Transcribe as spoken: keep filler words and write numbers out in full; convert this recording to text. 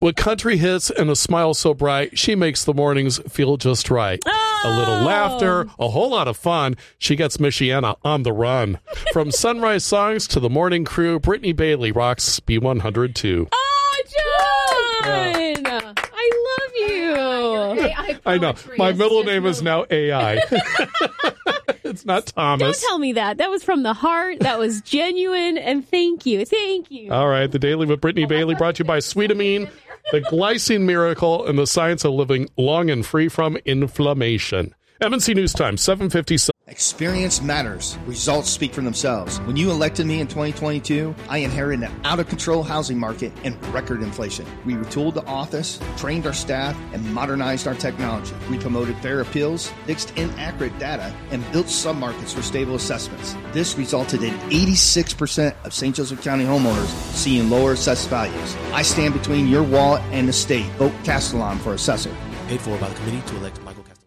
With country hits and a smile so bright, she makes the mornings feel just right. Oh. A little laughter, a whole lot of fun. She gets Michiana on the run. From sunrise songs to the morning crew, Brittany Bailey rocks B one hundred two. Oh, John! Yeah. I love you. A I I know. poetry My is middle just name is moving. now A I. It's not Don't Thomas. tell me that. That was from the heart. That was genuine. And thank you. Thank you. All right. The Daily with Brittany Bailey brought to you by Sweetamine, the glycine miracle, and the science of living long and free from inflammation. M N C News Time, seven fifty-seven. Experience matters. Results speak for themselves. When you elected me in twenty twenty-two, I inherited an out-of-control housing market and record inflation. We retooled the office, trained our staff, and modernized our technology. We promoted fair appeals, fixed inaccurate data, and built submarkets for stable assessments. This resulted in eighty-six percent of Saint Joseph County homeowners seeing lower assessed values. I stand between your wallet and the state. Vote Castellon for assessor. Paid for by the committee to elect Michael Castellano.